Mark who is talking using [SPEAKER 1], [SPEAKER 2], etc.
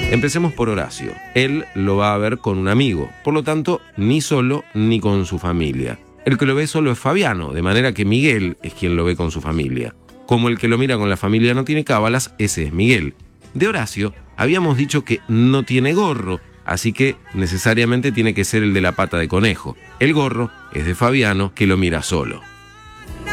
[SPEAKER 1] Empecemos por Horacio. Él lo va a ver con un amigo, por lo tanto, ni solo ni con su familia. El que lo ve solo es Fabiano, de manera que Miguel es quien lo ve con su familia. Como el que lo mira con la familia no tiene cábalas, ese es Miguel. De Horacio, habíamos dicho que no tiene gorro, así que necesariamente tiene que ser el de la pata de conejo. El gorro es de Fabiano, que lo mira solo.